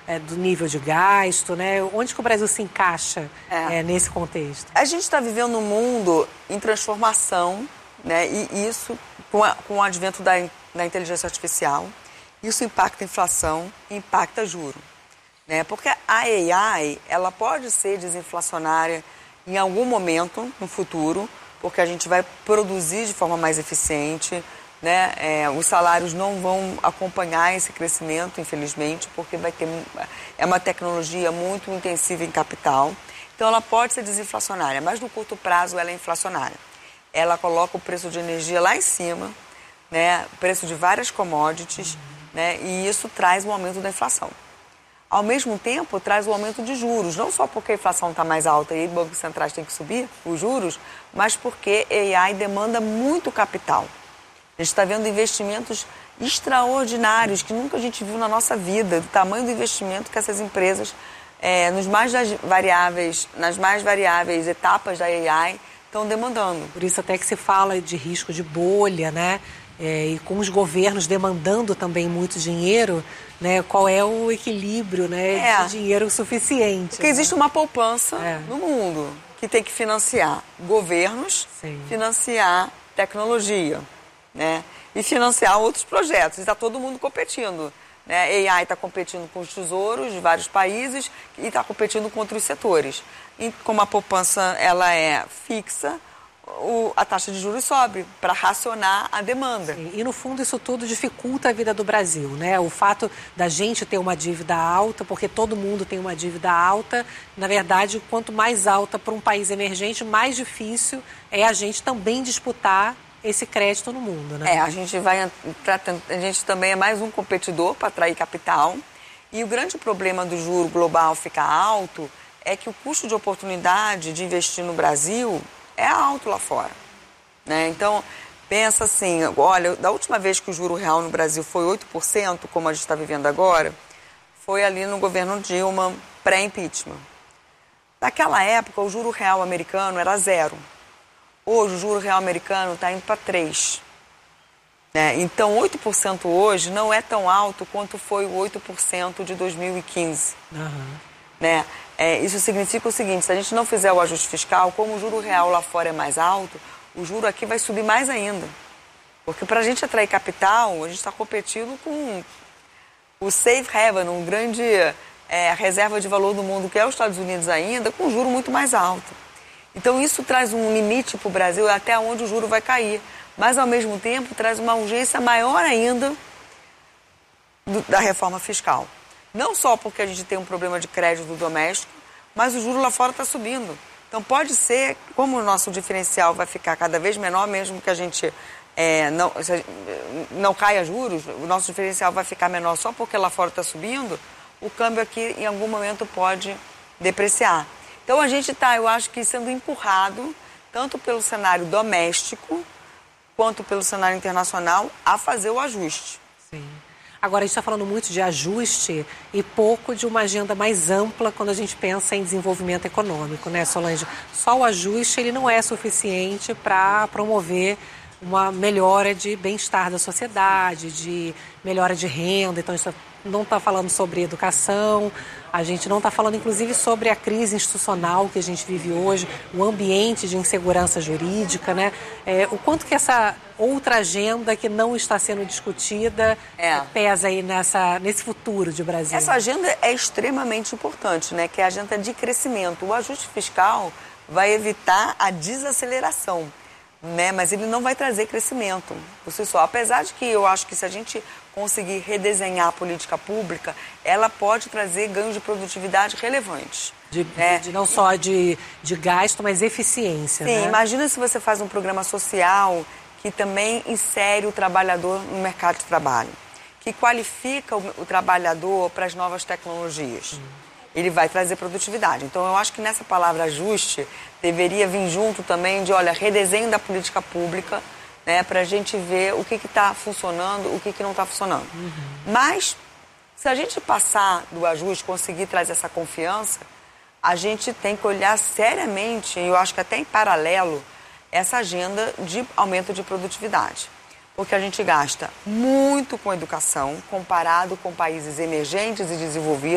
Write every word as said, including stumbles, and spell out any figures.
é, do nível de gasto, né? Onde que o Brasil se encaixa é. É, nesse contexto? A gente está vivendo um mundo em transformação, né? E isso, com, a, com o advento da, da inteligência artificial, isso impacta a inflação, impacta juro. Né? Porque a A I, ela pode ser desinflacionária em algum momento no futuro, porque a gente vai produzir de forma mais eficiente, né? É, os salários não vão acompanhar esse crescimento, infelizmente, porque vai ter, é uma tecnologia muito intensiva em capital. Então, ela pode ser desinflacionária, mas no curto prazo ela é inflacionária. Ela coloca o preço de energia lá em cima, né? O preço de várias commodities, uhum. né? E isso traz um aumento da inflação. Ao mesmo tempo, traz o aumento de juros, não só porque a inflação está mais alta e os bancos centrais têm que subir os juros, mas porque a A I demanda muito capital. A gente está vendo investimentos extraordinários que nunca a gente viu na nossa vida, do tamanho do investimento que essas empresas, é, nos mais variáveis, nas mais variáveis etapas da A I, estão demandando. Por isso até que se fala de risco de bolha, né? É, e com os governos demandando também muito dinheiro, né, qual é o equilíbrio, né, é. de dinheiro suficiente? Porque né? existe uma poupança é. no mundo que tem que financiar governos, Sim. financiar tecnologia, né, e financiar outros projetos. Está todo mundo competindo. Né? A I está competindo com os tesouros de vários países e está competindo com outros setores. E como a poupança ela é fixa, O, a taxa de juros sobe para racionar a demanda. Sim, e no fundo isso tudo dificulta a vida do Brasil, né? O fato da gente ter uma dívida alta, porque todo mundo tem uma dívida alta, na verdade, quanto mais alta para um país emergente, mais difícil é a gente também disputar esse crédito no mundo, né? É, a gente vai, a gente também é mais um competidor para atrair capital. E o grande problema do juro global ficar alto é que o custo de oportunidade de investir no Brasil é alto lá fora, né? Então, pensa assim, olha, da última vez que o juro real no Brasil foi oito por cento, como a gente está vivendo agora, foi ali no governo Dilma, pré-impeachment. Naquela época, o juro real americano era zero. Hoje, o juro real americano está indo para três. Né? Então, oito por cento hoje não é tão alto quanto foi o oito por cento de dois mil e quinze. Uhum. Né? É, isso significa o seguinte, se a gente não fizer o ajuste fiscal, como o juro real lá fora é mais alto, o juro aqui vai subir mais ainda. Porque para a gente atrair capital, a gente está competindo com o safe haven, um grande é, reserva de valor do mundo, que é os Estados Unidos ainda, com um juro muito mais alto. Então isso traz um limite para o Brasil até onde o juro vai cair. Mas ao mesmo tempo traz uma urgência maior ainda do, da reforma fiscal. Não só porque a gente tem um problema de crédito doméstico, mas o juro lá fora está subindo. Então pode ser, como o nosso diferencial vai ficar cada vez menor, mesmo que a gente é, não, não caia juros, o nosso diferencial vai ficar menor só porque lá fora está subindo, o câmbio aqui em algum momento pode depreciar. Então a gente está, eu acho que sendo empurrado, tanto pelo cenário doméstico, quanto pelo cenário internacional, a fazer o ajuste. Sim. Agora, a gente está falando muito de ajuste e pouco de uma agenda mais ampla quando a gente pensa em desenvolvimento econômico, né, Solange? Só o ajuste ele não é suficiente para promover uma melhora de bem-estar da sociedade, de melhora de renda. Então, a gente não está falando sobre educação, a gente não está falando, inclusive, sobre a crise institucional que a gente vive hoje, o ambiente de insegurança jurídica, né? É, o quanto que essa outra agenda que não está sendo discutida é. pesa aí nessa, nesse futuro de Brasil? Essa agenda é extremamente importante, né? Que é a agenda de crescimento. O ajuste fiscal vai evitar a desaceleração, né? Mas ele não vai trazer crescimento por si só. Apesar de que eu acho que se a gente conseguir redesenhar a política pública, ela pode trazer ganhos de produtividade relevantes. De, né? de não só de, de gasto, mas eficiência. Sim, né? Imagina se você faz um programa social que também insere o trabalhador no mercado de trabalho, que qualifica o, o trabalhador para as novas tecnologias. Hum. Ele vai trazer produtividade. Então, eu acho que nessa palavra ajuste deveria vir junto também de, olha, redesenho da política pública, né, para a gente ver o que está funcionando, o que, que não está funcionando. Uhum. Mas, se a gente passar do ajuste, conseguir trazer essa confiança, a gente tem que olhar seriamente, e eu acho que até em paralelo, essa agenda de aumento de produtividade. Porque a gente gasta muito com educação, comparado com países emergentes e desenvolvidos.